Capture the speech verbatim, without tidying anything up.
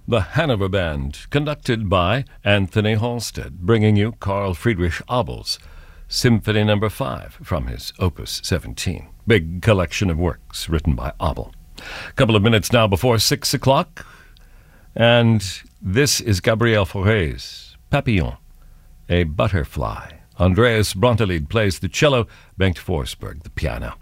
the Hanover Band, conducted by Anthony Halstead, bringing you Carl Friedrich Abel's Symphony Number Five from his Opus seventeen, big collection of works written by Abel. A couple of minutes now before six o'clock, and this is Gabriel Fauré's Papillon, a butterfly. Andreas Brontelid plays the cello, Bengt Forsberg the piano.